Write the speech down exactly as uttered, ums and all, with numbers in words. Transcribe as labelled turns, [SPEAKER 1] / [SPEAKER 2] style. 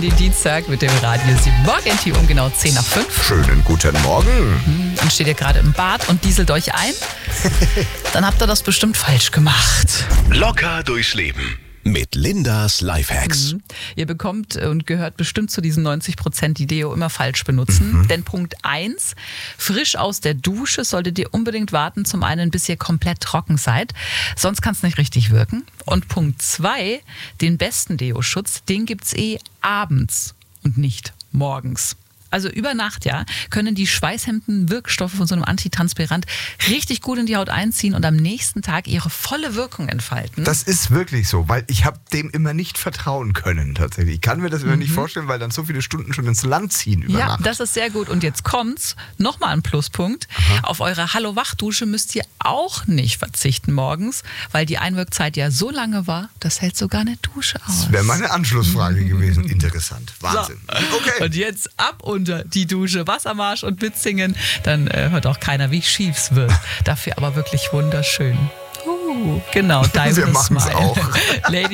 [SPEAKER 1] Den Dienstag mit dem Radio sieben Morgen-Team um genau zehn nach fünf.
[SPEAKER 2] Schönen guten Morgen.
[SPEAKER 1] Und steht ihr gerade im Bad und dieselt euch ein? Dann habt ihr das bestimmt falsch gemacht.
[SPEAKER 3] Locker durchs Leben mit Lindas Lifehacks.
[SPEAKER 1] Mhm. Ihr bekommt und gehört bestimmt zu diesen neunzig Prozent, die Deo immer falsch benutzen. Mhm. Denn Punkt eins, frisch aus der Dusche solltet ihr unbedingt warten, zum einen, bis ihr komplett trocken seid. Sonst kann es nicht richtig wirken. Und Punkt zwei, den besten Deo-Schutz, den gibt's eh abends und nicht morgens. Also über Nacht, ja, können die schweißhemmenden Wirkstoffe von so einem Antitranspirant richtig gut in die Haut einziehen und am nächsten Tag ihre volle Wirkung entfalten.
[SPEAKER 2] Das ist wirklich so, weil ich habe dem immer nicht vertrauen können tatsächlich. Ich kann mir das immer
[SPEAKER 1] Mhm.
[SPEAKER 2] nicht vorstellen, weil dann so viele Stunden schon ins Land ziehen über
[SPEAKER 1] Ja,
[SPEAKER 2] Nacht.
[SPEAKER 1] das ist sehr gut. Und jetzt kommt's, nochmal ein Pluspunkt.
[SPEAKER 2] Aha.
[SPEAKER 1] Auf eure Hallo-Wach-Dusche müsst ihr auch nicht verzichten morgens, weil die Einwirkzeit ja so lange war, das hält sogar eine Dusche aus.
[SPEAKER 2] Das wäre meine Anschlussfrage gewesen. Interessant. Wahnsinn.
[SPEAKER 1] So.
[SPEAKER 2] Okay.
[SPEAKER 1] Und jetzt ab unter die Dusche, Wassermarsch und mitsingen. Dann äh, hört auch keiner, wie schief's wird. Dafür aber wirklich wunderschön. Uh, genau, dein
[SPEAKER 2] Wir machen's
[SPEAKER 1] Smile.
[SPEAKER 2] auch.
[SPEAKER 1] Lady